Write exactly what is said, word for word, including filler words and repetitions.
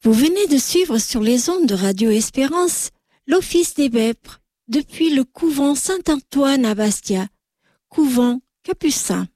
Vous venez de suivre sur les ondes de Radio Espérance l'Office des Vêpres depuis le couvent Saint-Antoine à Bastia, couvent capucin.